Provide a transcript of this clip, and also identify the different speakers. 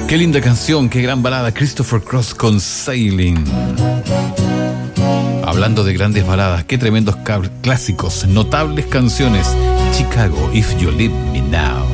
Speaker 1: Qué linda canción, qué gran balada. Christopher Cross con Sailing. Hablando de grandes baladas, qué tremendos clásicos, notables canciones. Chicago, If You Leave Me Now.